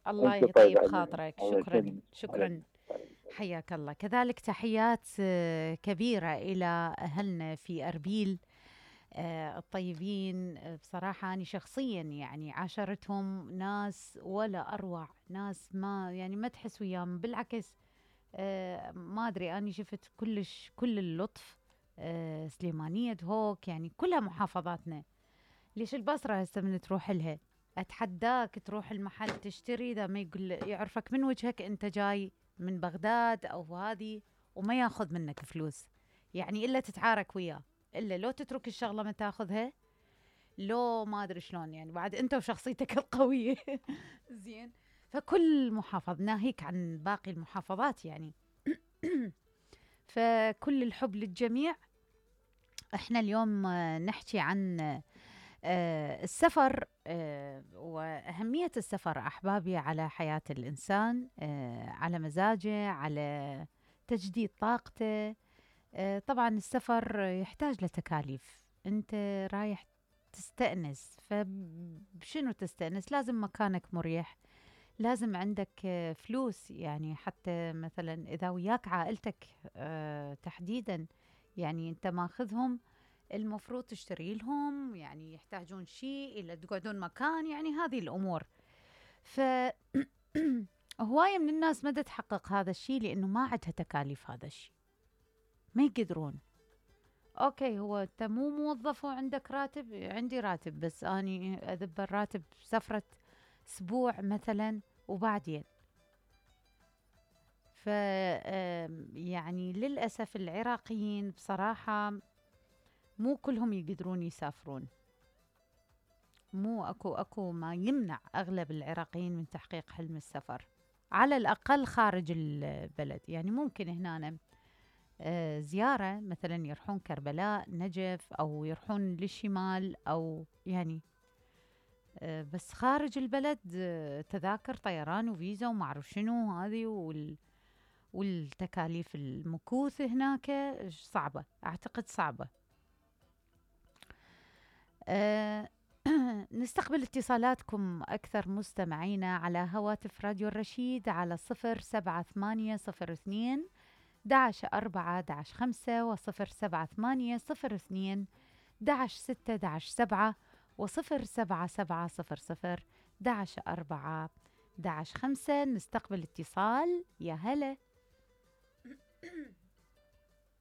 الله أنت يطيب طيب علينا، خاطرك، الله شكرا يسلمك. الله شكرا. يسلمك. حياك الله. كذلك تحيات كبيرة إلى أهلنا في أربيل، الطيبين. بصراحة أنا شخصيا يعني عاشرتهم ناس ولا أروع ناس، ما يعني ما تحس وياهم، بالعكس. ما أدري، أنا شفت كلش كل اللطف. سليمانية هوك يعني كلها محافظاتنا. ليش البصرة هسه من تروح لها أتحداك تروح المحل تشتري، إذا ما يقول يعرفك من وجهك أنت جاي من بغداد أو هذه، وما ياخذ منك فلوس، يعني إلا تتعارك وياه، إلا لو تترك الشغلة ما تاخذها، لو ما أدري شلون، يعني بعد أنت وشخصيتك القوية. زين. فكل محافظة ناهيك عن باقي المحافظات يعني. فكل الحب للجميع. احنا اليوم نحكي عن السفر، وأهمية السفر أحبابي على حياة الإنسان، على مزاجه، على تجديد طاقته. طبعا السفر يحتاج لتكاليف. أنت رايح تستأنس، فبشنو تستأنس؟ لازم مكانك مريح، لازم عندك فلوس، يعني حتى مثلا إذا وياك عائلتك تحديدا، يعني أنت ماخذهم، المفروض تشتري لهم، يعني يحتاجون شيء إلا تقعدون مكان، يعني هذه الأمور. ف هواية من الناس ما تحقق هذا الشيء لأنه ما عندها تكاليف هذا الشيء، ما يقدرون. أوكي، هو أنت مو موظف وعندك راتب، عندي راتب بس أني أذب الراتب سفرة أسبوع مثلا وبعدين. ف يعني للأسف العراقيين بصراحة مو كلهم يقدرون يسافرون، مو اكو ما يمنع اغلب العراقيين من تحقيق حلم السفر، على الاقل خارج البلد. يعني ممكن هنا زيارة مثلا، يروحون كربلاء، نجف، او يروحون للشمال، او يعني بس خارج البلد تذاكر طيران وفيزا وما اعرف شنو هذه والتكاليف المكوث هناك صعبة، اعتقد صعبة. أه نستقبل اتصالاتكم أكثر مستمعينا على هواتف راديو الرشيد على 07802 4 5 و07802 6 7 و07700 4 5. نستقبل اتصال. يا هلا.